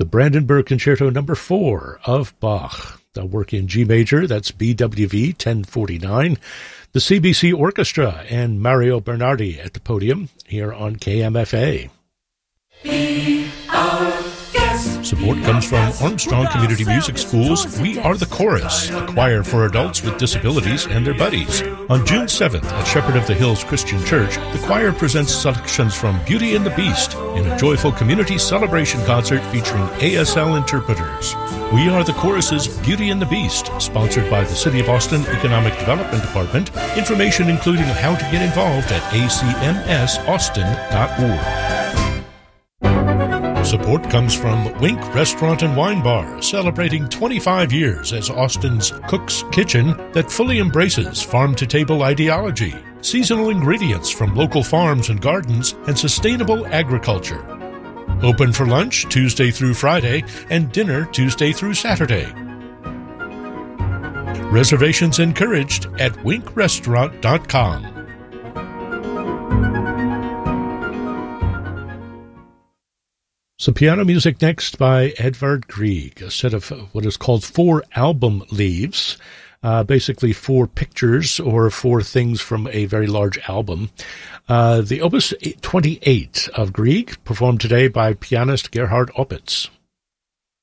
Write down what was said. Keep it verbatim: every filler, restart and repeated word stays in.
Brandenburg Concerto Number four of Bach. The work in G major, that's B W V ten forty-nine. The C B C Orchestra and Mario Bernardi at the podium here on K M F A. Be our guest. Support comes from Armstrong Community Music School's We Are the Chorus, a choir for adults with disabilities and their buddies. On June seventh at Shepherd of the Hills Christian Church, the choir presents selections from Beauty and the Beast in a joyful community celebration concert featuring A S L interpreters. We Are the Chorus's Beauty and the Beast, sponsored by the City of Austin Economic Development Department. Information including how to get involved at a c m s austin dot org. Support comes from Wink Restaurant and Wine Bar, celebrating twenty-five years as Austin's Cook's Kitchen that fully embraces farm-to-table ideology, seasonal ingredients from local farms and gardens, and sustainable agriculture. Open for lunch Tuesday through Friday and dinner Tuesday through Saturday. Reservations encouraged at wink restaurant dot com. So piano music next by Edvard Grieg, a set of what is called four album leaves, uh, basically four pictures or four things from a very large album. Uh, the Opus twenty-eight of Grieg, performed today by pianist Gerhard Opitz.